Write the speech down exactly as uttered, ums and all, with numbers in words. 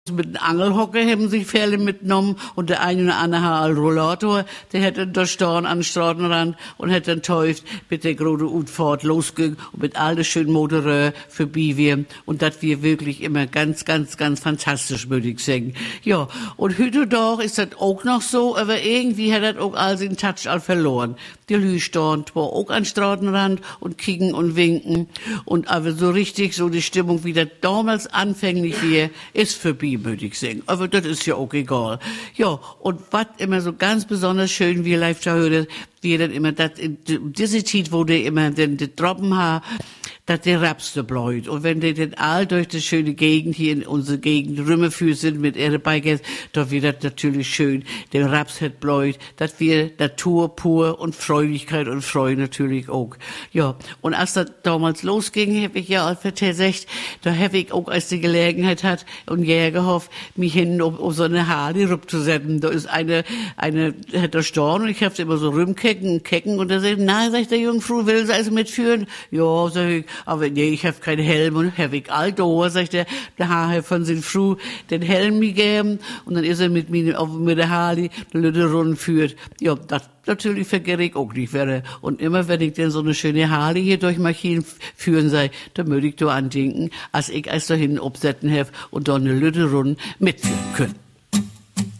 Mit einem Angelhocker haben sich Fälle mitgenommen und der eine oder andere hat einen Rollator, der hätte da stehen an den Straßenrand und hätte dann täuft, mit der großen Utfahrt losging und mit all den schönen Motoren vorbei wir und das wir wirklich immer ganz, ganz, ganz fantastisch, würde ich sagen. Ja, und heute doch ist das auch noch so, aber irgendwie hat das auch all seinen Touch all verloren. Die Lü stehen zwar auch an den Straßenrand und kicken und winken und aber so richtig so die Stimmung, wie das damals anfänglich war, ist vorbei, würde ich sagen. Aber das ist ja auch egal. Ja, und was immer so ganz besonders schön wie live da hört, wie dann immer das, in diese Zeit, wo die immer den, die Tropfen haben, dass der Raps da bläut. Und wenn die dann all durch die schöne Gegend hier in unsere Gegend rümmerführ sind mit ihrer Bikers, da wird das natürlich schön. Der Raps hat bläut, dass wir Natur pur und Freudigkeit und Freude natürlich auch. Ja, und als das damals losging, habe ich ja auch gesagt, da habe ich auch, als die Gelegenheit hat und Jäger gehofft, mich hin, um, um so eine Harley rüberzusetzen. Da ist eine, eine, hat da stehen und ich habe immer so rümkecken, kecken und da sagt, na, sagt der Jungfrau, will sie also mitführen? Ja, sag ich, aber nee, ich hab keinen Helm und hab ich all da, sagt der, der Herr von seiner Frau den Helm gegeben und dann ist er mit mir auf mit der Harley eine Lütte Runde führt. Ja, das natürlich vergesse ich auch nicht wäre. Und immer wenn ich denn so eine schöne Harley hier durch Machinen führen sei, da würde ich da andenken, als ich als dahin obsetzen hab und da eine Lütte Runde mitführen können.